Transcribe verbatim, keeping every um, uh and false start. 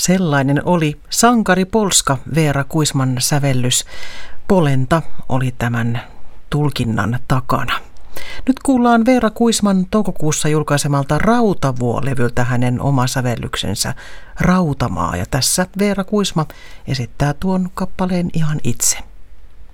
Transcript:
Sellainen oli Sankari Polska, Veera Kuisman sävellys. Polenta oli tämän tulkinnan takana. Nyt kuullaan Veera Kuisman toukokuussa julkaisemalta Rautavuo-levyltä hänen oma sävellyksensä Rautamaa. Ja tässä Veera Kuisma esittää tuon kappaleen ihan itse.